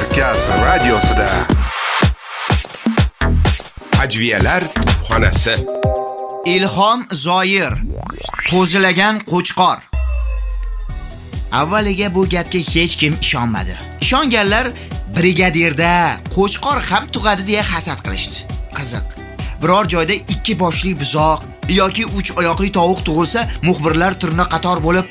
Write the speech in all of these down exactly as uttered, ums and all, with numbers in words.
Kafkas radiosida Ajviyalar xonasi. Ilhom Zoir, qo'zilagan qo'chqor. Avvaliga bu gapga hech kim ishonmadi. Ishonganlar brigadirda qo'chqor ham tug'adi deya hasad qilishdi. Qiziq. Biror joyda ikki boshli buzoq yoki uch oyoqli tovuq tug'ilsa, muxbirlar turna qator bo'lib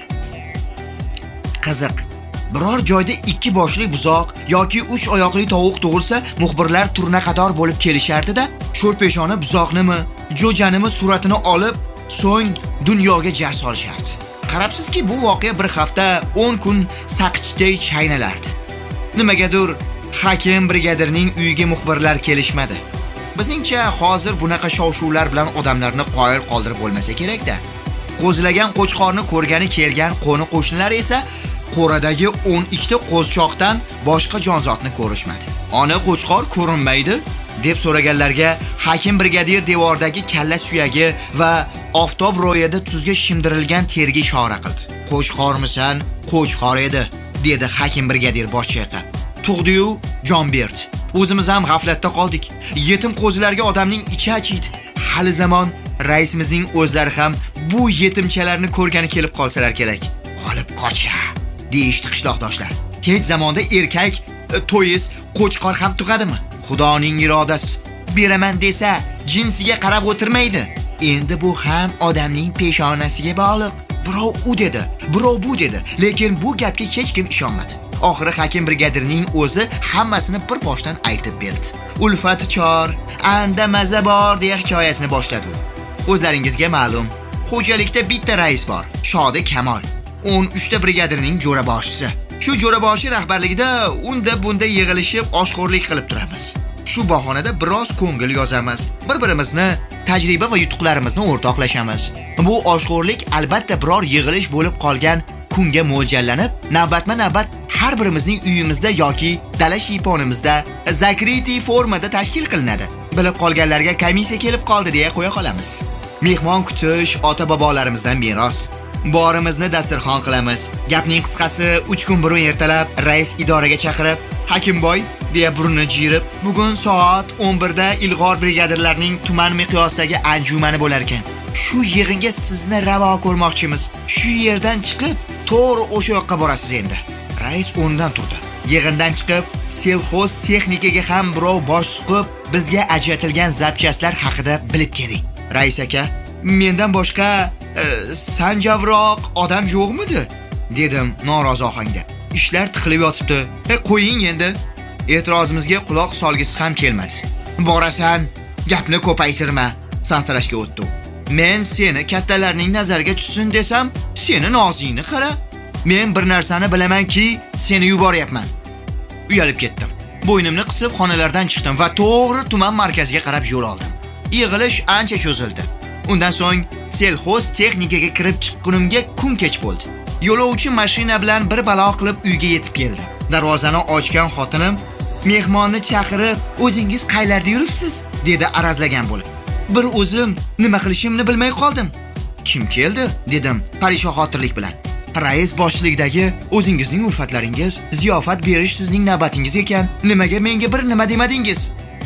Qiziq. Biror joyda ikki boshli buzoq yoki uch oyoqli tovuq tug'ilsa, muxbirlar turna qator bo'lib kelishardi-da, sho'rpeshona buzoqnimi, jo'janimi suratini olib, so'ng dunyoga jar solishardi. Qarabsizki, bu voqea bir hafta, o'n kun saqichdek chaynalardi. Nimagadir hakim brigadirning uyiga muxbirlar kelishmadi. Bizningcha hozir bunaqa shov-shuvlar bilan odamlarni qoyil qoldirib bo'lmasa kerak-da. Qo'zilagan qo'chqorni ko'rgani kelgan qo'ni qo'shnilar esa qo'radagi o'n ikkita qo'zchoqdan boshqa jonzotni ko'rishmadi. Ona qo'chqor ko'rinmaydi deb so'raganlarga hakim brigadir devordagi kalla suyagi va oftob ro'yida tuzga shimdirilgan terga ishora qildi. Qo'chqormisan? Qo'chqor edi, dedi hakim brigadir bosh chayqab. Tug'di-yu jon berdi. O'zimiz ham g'aflatda qoldik. Yetim qo'zilarga odamning ichi achiydi. Hali zamon raisimizning o'zlari ham bu yetimchalarni ko'rgani kelib qolsalar kerak. Olib qocha, deyishdi qishloqdoshlar. Hech zamonda erkak to'yiz qo'chqor ham tug'adimi? Xudoning irodasi. Beraman desa, jinsiga qarab o'tirmaydi. Endi bu ham odamning peshonasiga bog'liq. Birov u dedi, birov bu dedi, lekin bu gapga hech kim ishonmadi. Oxiri hakim brigadirning o'zi hammasini bir boshdan aytib berdi. Ulfati chor, anda maza bor deya hikoyasini boshladi. O'zlaringizga ma'lum, xo'jalikda bitta rais bor, Shodi Kamol. o'n uchta brigadirning jo'raboshisi. Shu jo'raboshi rahbarligida unda bunda yig'ilishib oshxo'rlik qilib turamiz. Shu bahonada biroz ko'ngil yozamiz. Bir-birimizni tajriba va yutuqlarimizni o'rtoqlashamiz. Bu oshxo'rlik albatta biror yig'ilish bo'lib qolgan kunga mo'ljallanib, navbatma-navbat har birimizning uyimizda yoki dala shiyponimizda zakriti formada tashkil qilinadi. Bilib qolganlarga komissiya kelib qoldi deya qo'ya qolamiz. Mehmon kutish ota-bobolarimizdan meros. Borimizni dasturxon qilamiz. Gapning qisqasi, uch kun burun ertalab rais idoraga chaqirib, "Hakimboy" deya burnini jiyirib, "Bugun soat o'n birda ilg'or brigadirlarning tuman miqyosidagi anjumani bo'lar ekan. Shu yig'inga sizni ravo ko'rmoqchimiz. Shu yerdan chiqib, to'g'ri o'sha yoqqa borasiz endi." Rais o'rnidan turdi. Yig'indan chiqib, selxoz texnikaga ham birov bosh suqib, bizga ajratilgan zapchastlar haqida bilib keling. Rais aka, mendan boshqa e, sanjavroq odam yo'qmidi? Dedim norozi ohangda. Ishlar tiqilib yotibdi. E qo'ying endi. E'tirozimizga quloq solgisi ham kelmadi. Borasan, gapni ko'paytirma, sansirashga o'tdi. Men seni kattalarning nazariga tushsin desam, seni nozingni qara. Men bir narsani bilamanki, seni yuboryapman. Uyalib ketdim. Bo'ynimni qisib xonalardan chiqdim va to'g'ri tuman markaziga qarab yo'l oldim. Yig'ilish ancha cho'zildi. Undan so'ng selxoz texnikaga kirib chiqqunimga kun kech bo'ldi. Yo'lovchi mashina bilan bir balo qilib uyga yetib keldi. Darvozani ochgan xotinim, "Mehmonni chaqirib, o'zingiz qaylarda yuribsiz?" dedi arazlagan bo'lib. Bir o'zim nima qilishimni bilmay qoldim. "Kim keldi?" dedim parishonxotirlik bilan. "Rais boshchiligidagi o'zingizning ulfatlaringiz, ziyofat berish sizning navbatingiz ekan. Nimaga menga bir nima demadingiz?"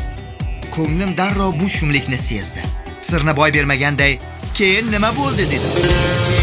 Ko'nglim darrov bu shumlikni sezdi. Sirni boy bermaganday, "Keyin nima bo'ldi?" dedim.